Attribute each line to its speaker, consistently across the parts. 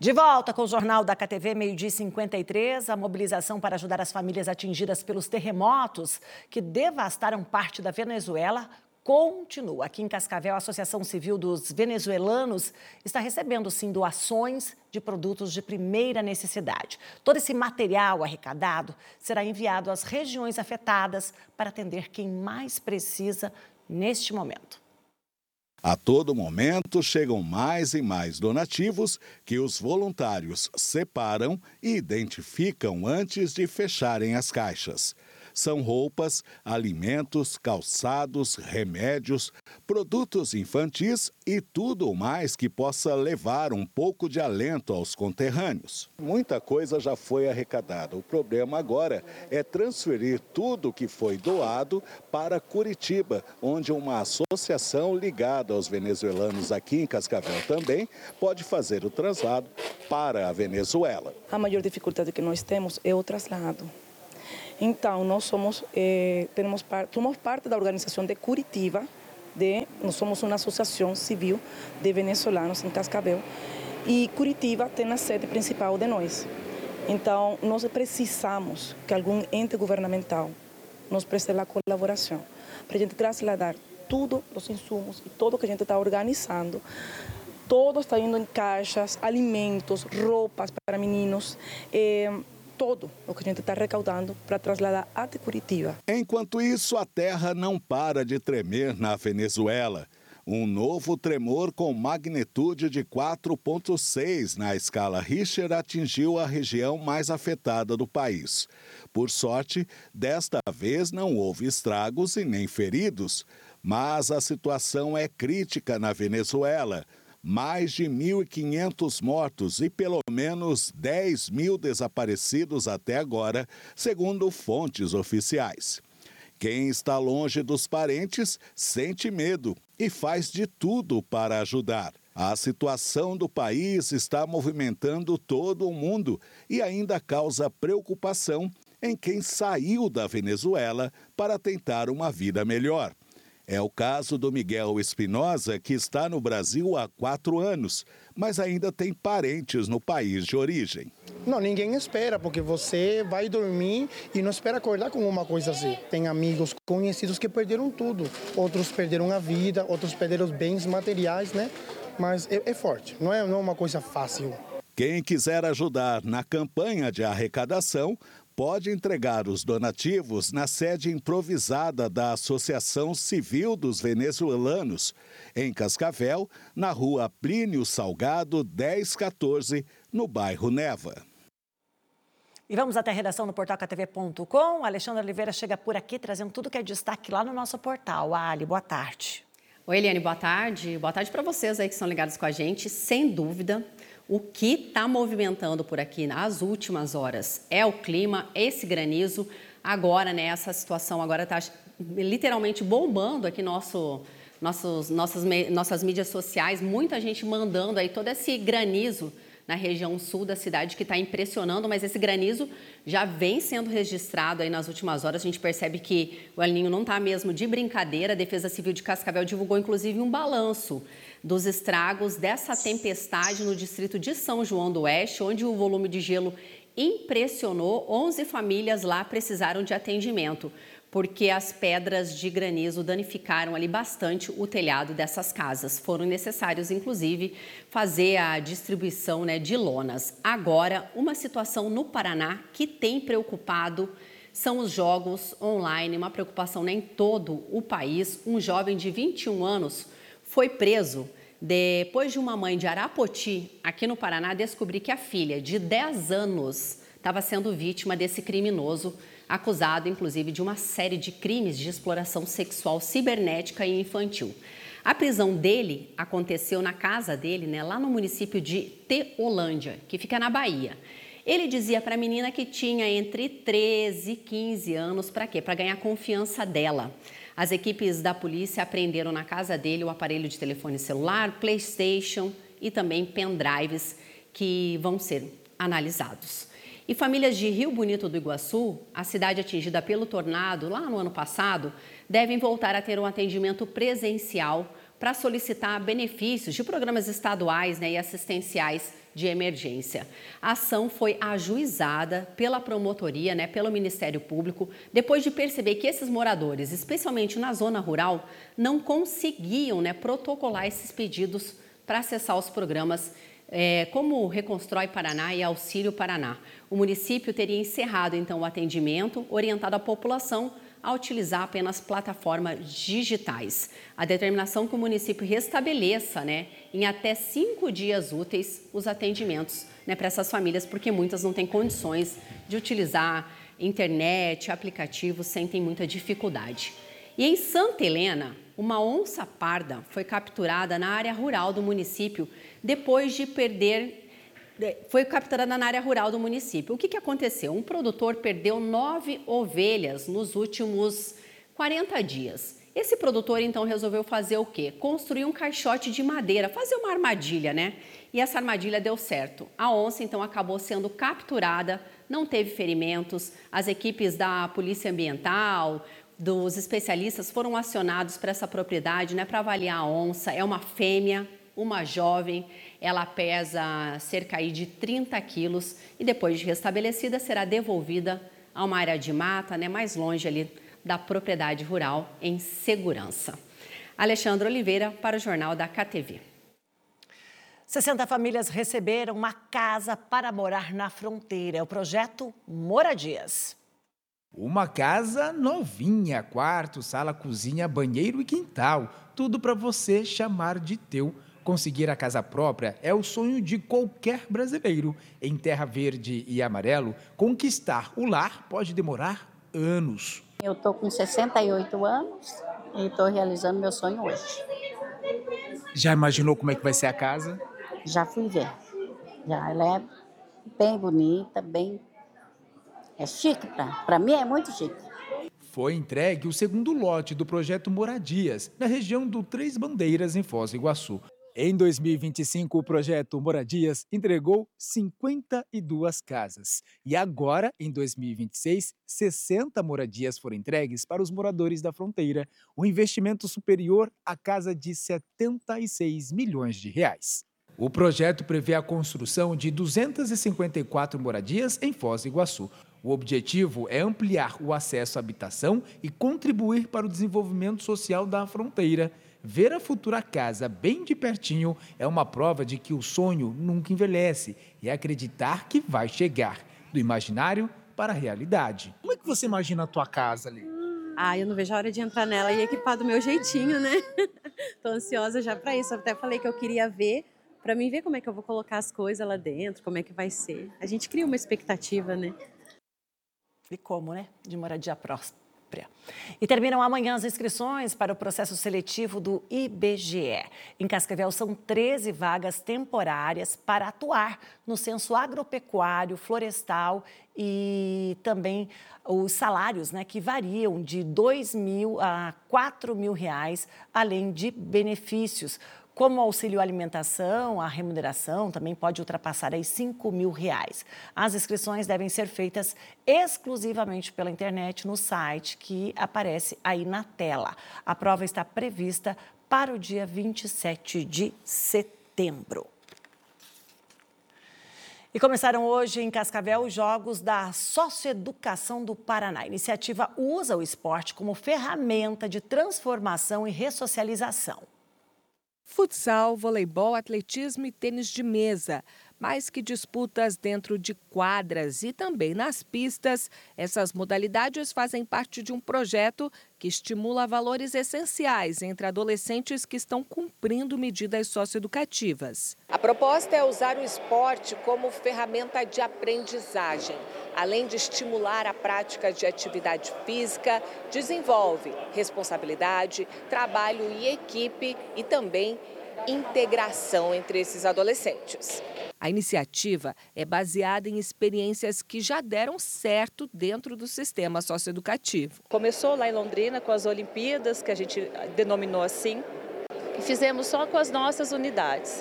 Speaker 1: De volta com o Jornal da KTV, 12h53, a mobilização para ajudar as famílias atingidas pelos terremotos que devastaram parte da Venezuela continua. Aqui em Cascavel, a Associação Civil dos Venezuelanos está recebendo, sim, doações de produtos de primeira necessidade. Todo esse material arrecadado será enviado às regiões afetadas para atender quem mais precisa neste momento.
Speaker 2: A todo momento, chegam mais e mais donativos que os voluntários separam e identificam antes de fecharem as caixas. São roupas, alimentos, calçados, remédios, produtos infantis e tudo mais que possa levar um pouco de alento aos conterrâneos. Muita coisa já foi arrecadada. O problema agora é transferir tudo que foi doado para Curitiba, onde uma associação ligada aos venezuelanos aqui em Cascavel também pode fazer o traslado para a Venezuela.
Speaker 3: A maior dificuldade que nós temos é o traslado. Então, nós somos parte da organização de Curitiba, nós somos uma associação civil de venezuelanos em Cascavel, e Curitiba tem a sede principal de nós. Então, nós precisamos que algum ente governamental nos preste a colaboração, para a gente trasladar tudo os insumos e tudo que a gente está organizando. Todo está indo em caixas, alimentos, roupas para meninos, todo o que a gente está recaudando para trasladar até Curitiba.
Speaker 2: Enquanto isso, a terra não para de tremer na Venezuela. Um novo tremor com magnitude de 4,6 na escala Richter atingiu a região mais afetada do país. Por sorte, desta vez não houve estragos e nem feridos. Mas a situação é crítica na Venezuela. Mais de 1.500 mortos e pelo menos 10 mil desaparecidos até agora, segundo fontes oficiais. Quem está longe dos parentes sente medo e faz de tudo para ajudar. A situação do país está movimentando todo o mundo e ainda causa preocupação em quem saiu da Venezuela para tentar uma vida melhor. É o caso do Miguel Espinosa, que está no Brasil há 4 anos, mas ainda tem parentes no país de origem.
Speaker 4: Não, ninguém espera, porque você vai dormir e não espera acordar com uma coisa assim. Tem amigos conhecidos que perderam tudo. Outros perderam a vida, outros perderam os bens materiais, né? Mas é forte, não é uma coisa fácil.
Speaker 2: Quem quiser ajudar na campanha de arrecadação, pode entregar os donativos na sede improvisada da Associação Civil dos Venezuelanos, em Cascavel, na rua Plínio Salgado, 1014, no bairro Neva.
Speaker 1: E vamos até a redação no portal ktv.com. Alexandra Oliveira chega por aqui trazendo tudo que é destaque lá no nosso portal. Ali, boa tarde.
Speaker 5: Oi, Eliane, boa tarde. Boa tarde para vocês aí que estão ligados com a gente. Sem dúvida, o que está movimentando por aqui nas últimas horas é o clima, esse granizo. Agora, né, essa situação agora está literalmente bombando aqui nossas mídias sociais. Muita gente mandando aí todo esse granizo na região sul da cidade, que está impressionando, mas esse granizo já vem sendo registrado aí nas últimas horas. A gente percebe que o El Niño não está mesmo de brincadeira. A Defesa Civil de Cascavel divulgou, inclusive, um balanço dos estragos dessa tempestade no distrito de São João do Oeste, onde o volume de gelo impressionou. 11 famílias lá precisaram de atendimento, porque as pedras de granizo danificaram ali bastante o telhado dessas casas. Foram necessários, inclusive, fazer a distribuição, né, de lonas. Agora, uma situação no Paraná que tem preocupado são os jogos online, uma preocupação, né, em todo o país. Um jovem de 21 anos foi preso depois de uma mãe de Arapoti, aqui no Paraná, descobrir que a filha de 10 anos estava sendo vítima desse criminoso, acusado, inclusive, de uma série de crimes de exploração sexual cibernética e infantil. A prisão dele aconteceu na casa dele, né, lá no município de Teolândia, que fica na Bahia. Ele dizia para a menina que tinha entre 13 e 15 anos. Para quê? Para ganhar confiança dela. As equipes da polícia apreenderam na casa dele o aparelho de telefone celular, PlayStation e também pendrives que vão ser analisados. E famílias de Rio Bonito do Iguaçu, a cidade atingida pelo tornado lá no ano passado, devem voltar a ter um atendimento presencial para solicitar benefícios de programas estaduais, né, e assistenciais de emergência. A ação foi ajuizada pela promotoria, né, pelo Ministério Público, depois de perceber que esses moradores, especialmente na zona rural, não conseguiam, né, protocolar esses pedidos para acessar os programas como Reconstrói Paraná e Auxílio Paraná. O município teria encerrado, então, o atendimento, orientado a população a utilizar apenas plataformas digitais. A determinação que o município restabeleça, né, em até 5 dias úteis os atendimentos, né, para essas famílias, porque muitas não têm condições de utilizar internet, aplicativos, sentem muita dificuldade. E em Santa Helena, uma onça parda foi capturada na área rural do município depois de foi capturada na área rural do município. O que aconteceu? Um produtor perdeu 9 ovelhas nos últimos 40 dias. Esse produtor, então, resolveu fazer o quê? Construir um caixote de madeira, fazer uma armadilha, né? E essa armadilha deu certo. A onça, então, acabou sendo capturada, não teve ferimentos. As equipes da Polícia Ambiental, dos especialistas foram acionados para essa propriedade, né, para avaliar a onça. É uma fêmea, uma jovem, ela pesa cerca aí de 30 quilos e depois de restabelecida será devolvida a uma área de mata, né, mais longe ali da propriedade rural, em segurança. Alexandre Oliveira para o Jornal da KTV.
Speaker 1: 60 famílias receberam uma casa para morar na fronteira. É o projeto Moradias.
Speaker 6: Uma casa novinha, quarto, sala, cozinha, banheiro e quintal. Tudo para você chamar de teu. Conseguir a casa própria é o sonho de qualquer brasileiro. Em Terra Verde e Amarelo, conquistar o lar pode demorar anos.
Speaker 7: Eu estou com 68 anos e estou realizando meu sonho hoje.
Speaker 6: Já imaginou como é que vai ser a casa?
Speaker 7: Já fui ver. Ela é bem bonita, bem... É chique, para mim é muito chique.
Speaker 6: Foi entregue o segundo lote do projeto Moradias, na região do Três Bandeiras, em Foz do Iguaçu. Em 2025, o projeto Moradias entregou 52 casas. E agora, em 2026, 60 moradias foram entregues para os moradores da fronteira. Um investimento superior à casa de 76 milhões de reais. O projeto prevê a construção de 254 moradias em Foz do Iguaçu. O objetivo é ampliar o acesso à habitação e contribuir para o desenvolvimento social da fronteira. Ver a futura casa bem de pertinho é uma prova de que o sonho nunca envelhece e acreditar que vai chegar do imaginário para a realidade. Como é que você imagina a tua casa ali?
Speaker 8: Eu não vejo a hora de entrar nela e equipar do meu jeitinho, né? Tô ansiosa já para isso. Eu até falei que eu queria ver, para mim ver como é que eu vou colocar as coisas lá dentro, como é que vai ser. A gente cria uma expectativa, né?
Speaker 1: E como, né? De moradia própria. E terminam amanhã as inscrições para o processo seletivo do IBGE. Em Cascavel, são 13 vagas temporárias para atuar no censo agropecuário, florestal e também os salários, né, que variam de R$2.000 a R$4.000, além de benefícios. Como auxílio alimentação, a remuneração também pode ultrapassar aí R$5.000. As inscrições devem ser feitas exclusivamente pela internet no site que aparece aí na tela. A prova está prevista para o dia 27 de setembro. E começaram hoje em Cascavel os Jogos da Socioeducação do Paraná. A iniciativa usa o esporte como ferramenta de transformação e ressocialização.
Speaker 9: Futsal, voleibol, atletismo e tênis de mesa. Mais que disputas dentro de quadras e também nas pistas, essas modalidades fazem parte de um projeto que estimula valores essenciais entre adolescentes que estão cumprindo medidas socioeducativas.
Speaker 10: A proposta é usar o esporte como ferramenta de aprendizagem. Além de estimular a prática de atividade física, desenvolve responsabilidade, trabalho em equipe e também integração entre esses adolescentes.
Speaker 9: A iniciativa é baseada em experiências que já deram certo dentro do sistema socioeducativo.
Speaker 3: Começou lá em Londrina com as Olimpíadas, que a gente denominou assim, e fizemos só com as nossas unidades.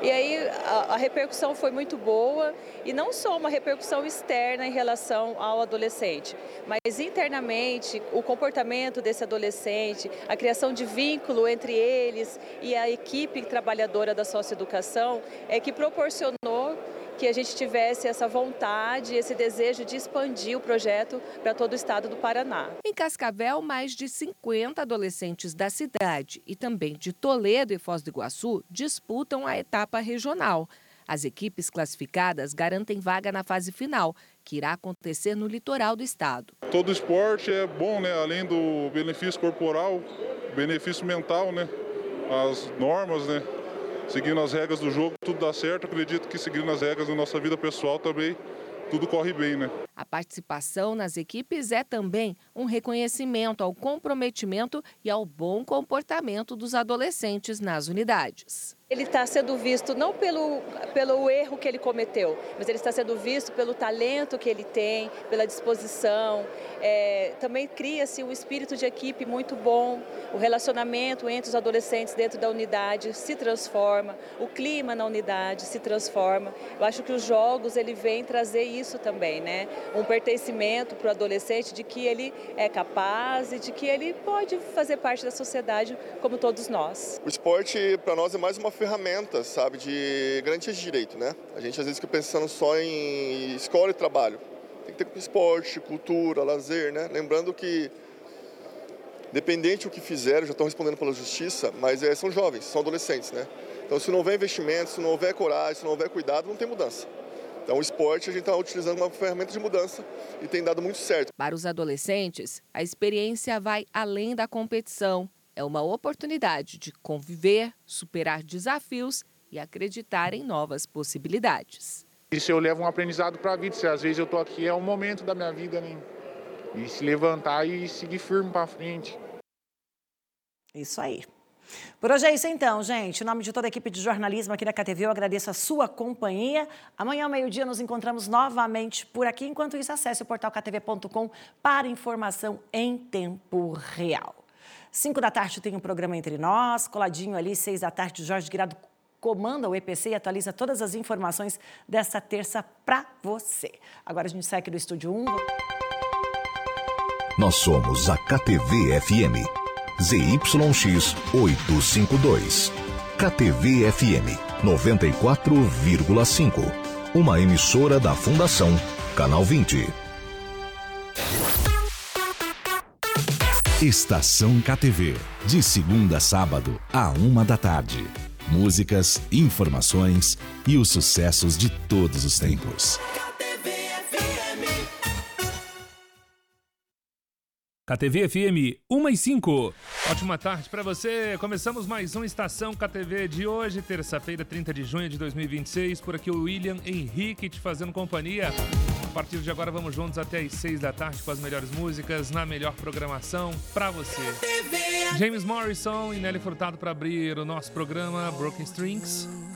Speaker 11: E aí a repercussão foi muito boa, e não só uma repercussão externa em relação ao adolescente, mas internamente o comportamento desse adolescente, a criação de vínculo entre eles e a equipe trabalhadora da socioeducação é que proporcionou que a gente tivesse essa vontade, esse desejo de expandir o projeto para todo o estado do Paraná.
Speaker 9: Em Cascavel, mais de 50 adolescentes da cidade e também de Toledo e Foz do Iguaçu disputam a etapa regional. As equipes classificadas garantem vaga na fase final, que irá acontecer no litoral do estado.
Speaker 12: Todo esporte é bom, né? Além do benefício corporal, benefício mental, né? As normas, né? Seguindo as regras do jogo, tudo dá certo. Acredito que seguindo as regras da nossa vida pessoal também, tudo corre bem, né?
Speaker 9: A participação nas equipes é também um reconhecimento ao comprometimento e ao bom comportamento dos adolescentes nas unidades.
Speaker 11: Ele está sendo visto não pelo erro que ele cometeu, mas ele está sendo visto pelo talento que ele tem, pela disposição. Também cria-se um espírito de equipe muito bom, o relacionamento entre os adolescentes dentro da unidade se transforma, o clima na unidade se transforma. Eu acho que os jogos ele vem trazer isso também, né? Um pertencimento para o adolescente de que ele é capaz e de que ele pode fazer parte da sociedade como todos nós.
Speaker 13: O esporte para nós é mais uma ferramenta, sabe, de garantia de direito, né? A gente às vezes fica pensando só em escola e trabalho. Tem que ter esporte, cultura, lazer, né? Lembrando que, dependente do que fizeram, já estão respondendo pela justiça, mas são jovens, são adolescentes, né? Então, se não houver investimento, se não houver coragem, se não houver cuidado, não tem mudança. Então, o esporte a gente está utilizando uma ferramenta de mudança e tem dado muito certo.
Speaker 9: Para os adolescentes, a experiência vai além da competição. É uma oportunidade de conviver, superar desafios e acreditar em novas possibilidades.
Speaker 14: Isso eu levo um aprendizado para a vida. Se às vezes eu estou aqui, é um momento da minha vida, né? E se levantar e seguir firme para frente.
Speaker 1: Isso aí. Por hoje é isso então, gente. Em nome de toda a equipe de jornalismo aqui da KTV, eu agradeço a sua companhia. Amanhã ao meio-dia nos encontramos novamente por aqui. Enquanto isso, acesse o portal ktv.com para informação em tempo real. 5 da tarde tem um programa Entre Nós, coladinho ali, 6 da tarde, Jorge Guirado comanda o EPC e atualiza todas as informações desta terça para você. Agora a gente sai aqui do Estúdio 1.
Speaker 15: Nós somos a KTV-FM, ZYX 852. KTV-FM 94,5. Uma emissora da Fundação Canal 20. Estação KTV, de segunda a sábado, à 1 da tarde. Músicas, informações e os sucessos de todos os tempos.
Speaker 16: KTV FM 1:05. Ótima tarde para você. Começamos mais uma Estação KTV de hoje, terça-feira, 30 de junho de 2026. Por aqui o William Henrique te fazendo companhia. A partir de agora vamos juntos até às 6 da tarde com as melhores músicas, na melhor programação para você. James Morrison e Nelly Furtado para abrir o nosso programa Broken Strings.